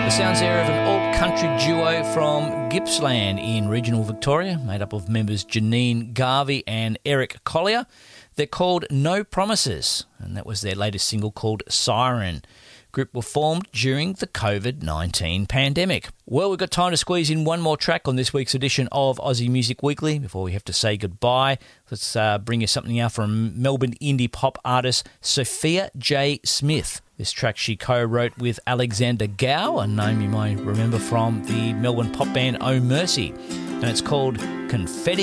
Sounds there of an alt-country duo from Gippsland in regional Victoria, made up of members Janine Garvey and Eric Collier. They're called No Promises, and that was their latest single called Siren. Group were formed during the COVID-19 pandemic. Well, we've got time to squeeze in one more track on this week's edition of Aussie Music Weekly before we have to say goodbye. Let's bring you something out from Melbourne indie pop artist Sophia J. Smith. This track she co-wrote with Alexander Gow, a name you might remember from the Melbourne pop band Oh Mercy. And it's called Confetti